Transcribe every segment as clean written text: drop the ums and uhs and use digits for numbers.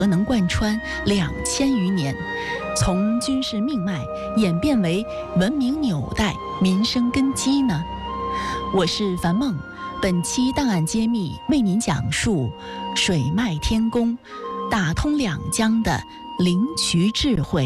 能贯穿2000余年，从军事命脉演变为文明纽带、民生根基呢？我是樊梦，本期档案揭秘为您讲述水脉天宫打通两江的灵渠智慧。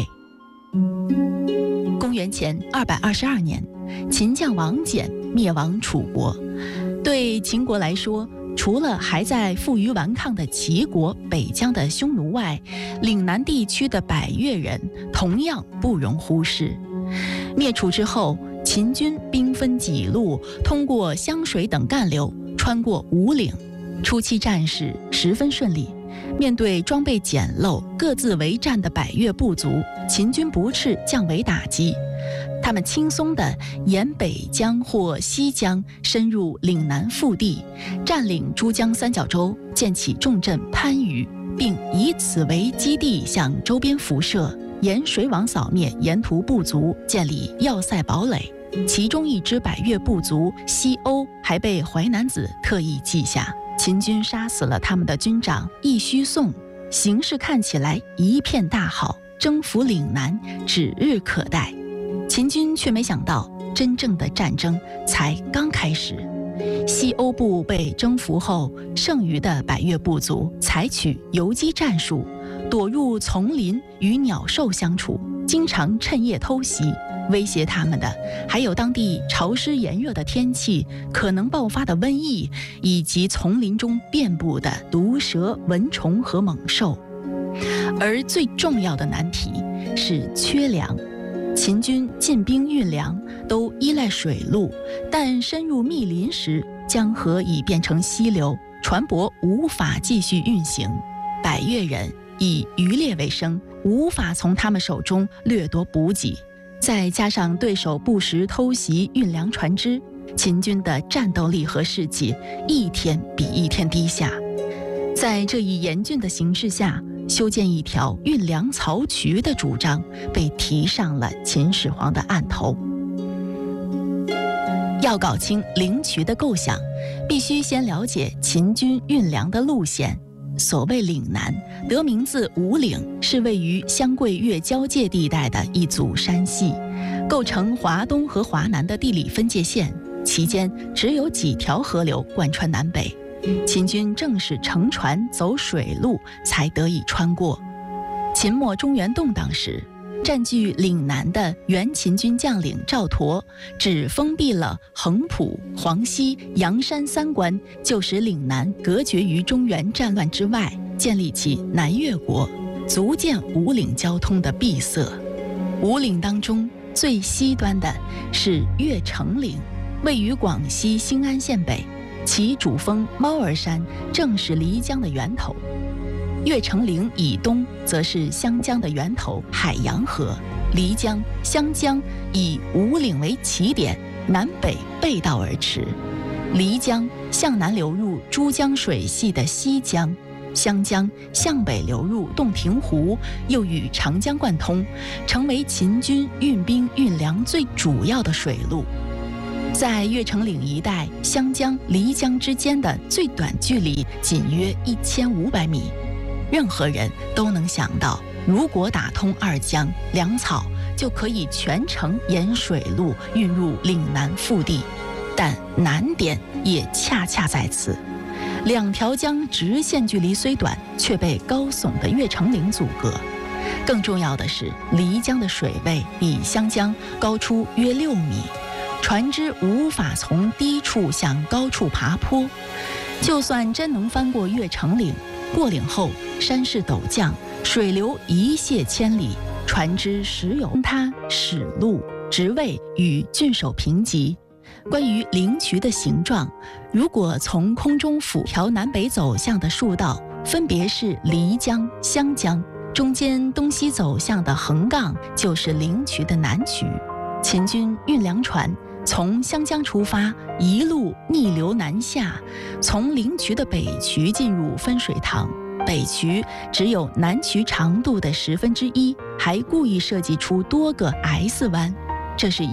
公元前222年，秦将王翦灭亡楚国。对秦国来说，除了还在负隅顽抗的齐国、北疆的匈奴外，岭南地区的百越人同样不容忽视。灭楚之后，秦军兵分几路，通过湘水等干流，穿过五岭。初期战事十分顺利。面对装备简陋、各自为战的百越部族，秦军不斥降维打击。他们轻松地沿北江或西江深入岭南腹地，占领珠江三角洲，建起重镇番禺，并以此为基地向周边辐射，沿水网扫灭沿途部族，建立要塞堡垒。其中一支百越部族西欧还被淮南子特意记下。秦军杀死了他们的军长义须宋，形势看起来一片大好，征服岭南指日可待。秦军却没想到，真正的战争才刚开始。西欧部被征服后，剩余的百越部族采取游击战术，躲入丛林与鸟兽相处，经常趁夜偷袭。威胁他们的还有当地潮湿炎热的天气、可能爆发的瘟疫，以及丛林中遍布的毒蛇、蚊虫和猛兽。而最重要的难题是缺粮。秦军进兵运粮都依赖水路，但深入密林时，江河已变成溪流，船舶无法继续运行。百越人以渔猎为生，无法从他们手中掠夺补给。再加上对手不时偷袭运粮船只，秦军的战斗力和士气一天比一天低下。在这一严峻的形势下，修建一条运粮漕渠的主张被提上了秦始皇的案头。要搞清灵渠的构想，必须先了解秦军运粮的路线。所谓岭南，得名自五岭，是位于湘桂粤交界地带的一组山系，构成华东和华南的地理分界线，其间只有几条河流贯穿南北。秦军正是乘船走水路才得以穿过。秦末中原动荡时，占据岭南的原秦军将领赵佗只封闭了横浦、黄溪、阳山三关，就使岭南隔绝于中原战乱之外，建立起南越国，足见五岭交通的闭塞。五岭当中最西端的是越城岭，位于广西兴安县北，其主峰猫儿山正是漓江的源头。越城岭以东则是湘江的源头海洋河，漓江、湘江以五岭为起点，南北背道而驰。漓江向南流入珠江水系的西江，湘江向北流入洞庭湖，又与长江贯通，成为秦军运兵运粮最主要的水路。在越城岭一带，湘江、漓江之间的最短距离仅约1500米。任何人都能想到，如果打通二江，粮草就可以全程沿水路运入岭南腹地。但难点也恰恰在此，两条江直线距离虽短，却被高耸的越城岭阻隔。更重要的是，漓江的水位比湘江高出约6米，船只无法从低处向高处爬坡。就算真能翻过越城岭，过岭后山势陡降，水流一泻千里，船只时有塌驶路，职位与郡守平级。关于灵渠的形状，如果从空中俯条南北走向的竖道，分别是漓江、湘江，中间东西走向的横杠就是灵渠的南渠。秦军运粮船从湘江出发，一路逆流南下，从灵渠的北渠进入分水塘。北渠只有南渠长度的1/10，还故意设计出多个 S 弯，这是